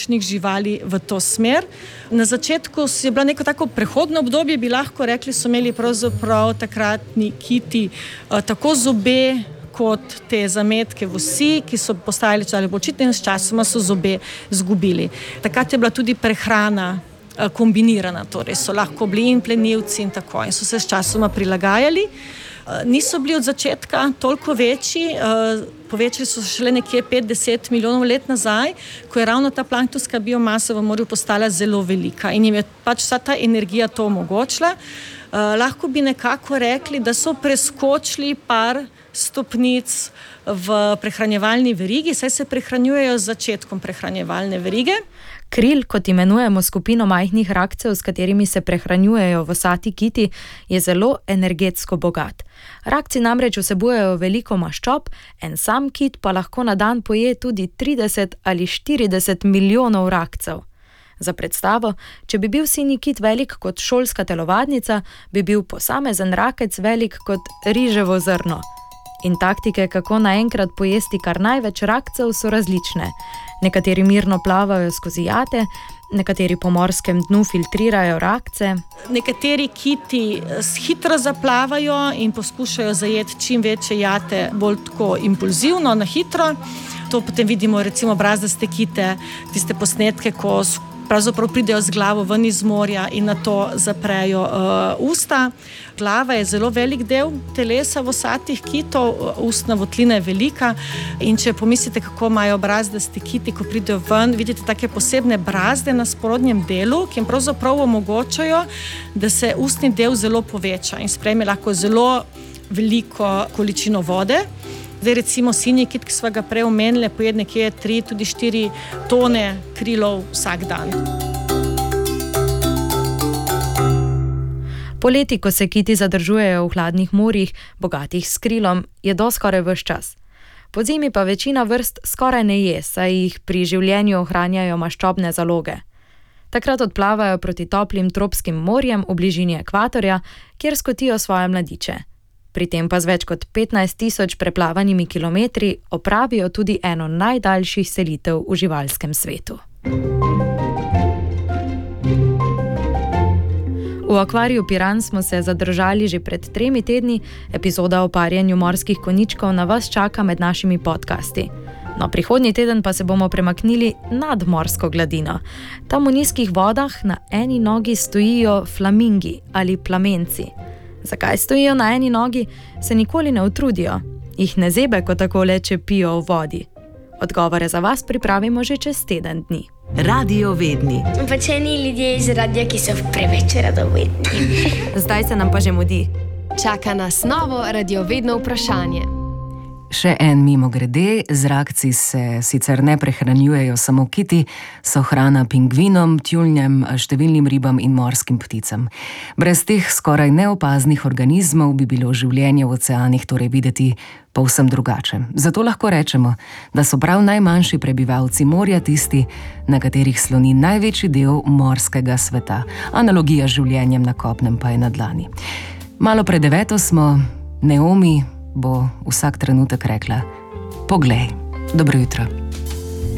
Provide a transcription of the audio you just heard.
takšnih živali v to smer. Na začetku je bila neko tako prehodno obdobje, bi lahko rekli, so imeli pravzaprav takratni kiti tako zobe kot te zametke vosi, ki so postajali čedalje bolj očitne in s časoma so zobe izgubili. Takrat je bila tudi prehrana kombinirana, torej so lahko bili in plenilci in tako in so se s časoma prilagajali. Niso bili od začetka toliko večji, povečali so šele nekje 5-10 milijonov let nazaj, ko je ravno ta planktonska biomasa v morju postala zelo velika in jim je pač vsa ta energija to omogočila. Lahko bi nekako rekli, da so preskočili par stopnic v prehranjevalni verigi, saj se prehranjujejo z začetkom prehranjevalne verige. Kril, kot imenujemo skupino majhnih rakcev, s katerimi se prehranjujejo vosati kiti, je zelo energetsko bogat. Rakci namreč vsebujejo veliko maščob, en sam kit pa lahko na dan poje tudi 30 ali 40 milijonov rakcev. Za predstavo, če bi bil sinji kit velik kot šolska telovadnica, bi bil posamezen rakec velik kot riževo zrno. In taktike, kako naenkrat pojesti kar največ rakcev, so različne. Nekateri mirno plavajo skozi jate, nekateri po morskem dnu filtrirajo rakce. Nekateri kiti hitro zaplavajo in poskušajo zajeti čim večje jate bolj tako impulzivno, na hitro. To potem vidimo recimo brazdaste kite, tiste posnetke, ko pravzaprav pridejo z glavo ven iz morja in na to zaprejo usta. Glava je zelo velik del telesa vosatih kitov, ustna votlina je velika in če pomislite, kako imajo brazdasti kiti, ko pridejo ven, vidite take posebne brazde na spodnjem delu, ki jim pravzaprav omogočajo, da se ustni del zelo poveča in sprejme lahko zelo veliko količino vode. Zdaj recimo sinji kit, ki sva ga prej omenili, pojede nekje 3, tudi 4 tone krilov vsak dan. Poleti, ko se kiti zadržujejo v hladnih morjih, bogatih s krilom, je skoraj ves čas. Podzimi pa večina vrst skoraj ne je, saj jih pri življenju ohranjajo maščobne zaloge. Takrat odplavajo proti toplim tropskim morjem v bližini ekvatorja, kjer skotijo svoje mladiče. Pri tem pa z več kot 15.000 preplavanimi kilometri opravijo tudi eno najdaljših selitev v živalskem svetu. V akvariju Piran smo se zadržali že pred 3 tedni, epizoda o parjenju morskih konjičkov na vas čaka med našimi podcasti. No, prihodnji teden pa se bomo premaknili nad morsko gladino. Tam v nizkih vodah na eni nogi stojijo flamingi ali plamenci. Zakaj stojijo na eni nogi, se nikoli ne utrudijo. Jih ne zebe, ko takole čepijo v vodi. Odgovore za vas pripravimo že čez teden dni. Radio Vedni. Pačeni ljudje iz radia, ki so preveč radovedni. Zdaj se nam pa že mudi. Čaka nas novo radiovedno vprašanje. Še en mimogrede, z rakci se sicer ne prehranjujejo samo kiti, so hrana pingvinom, tjulnjem, številnim ribam in morskim pticam. Brez teh skoraj neopaznih organizmov bi bilo življenje v oceanih torej videti povsem drugače. Zato lahko rečemo, da so prav najmanjši prebivalci morja tisti, na katerih sloni največji del morskega sveta. Analogija z življenjem na kopnem pa je na dlani. Malo pred 9 smo, Naomi bo vsak trenutek rekla: poglej, dobro jutro.